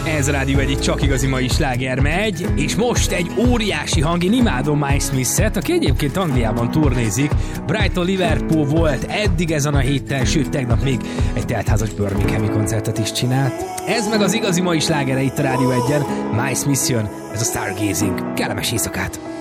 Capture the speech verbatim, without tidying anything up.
Ez a Rádió egy csak igazi mai sláger megy, és most egy óriási hang, én imádom Mike Smith-et, aki egyébként Angliában turnézik. Brighton Liverpool volt eddig ezen a héten, sőt tegnap még egy teltházas Birminghami koncertet is csinált. Ez meg az igazi mai slágere itt a Rádió egyen. Mike Smith jön, ez a Stargazing. Kellemes éjszakát!